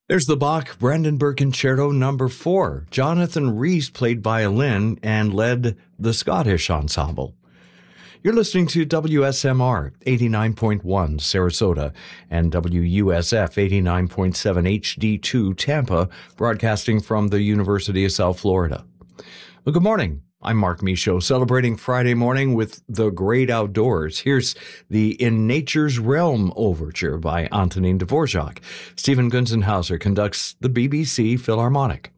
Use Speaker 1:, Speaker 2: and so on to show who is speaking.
Speaker 1: There's the Bach Brandenburg Concerto number 4. Jonathan Rees played violin and led the Scottish ensemble. You're listening to WSMR 89.1 Sarasota and WUSF 89.7 HD2 Tampa, broadcasting from the University of South Florida. Well, good morning. I'm Mark Michaud, celebrating Friday morning with the great outdoors. Here's the In Nature's Realm Overture by Antonin Dvorak. Stephen Gunzenhauser conducts the BBC Philharmonic.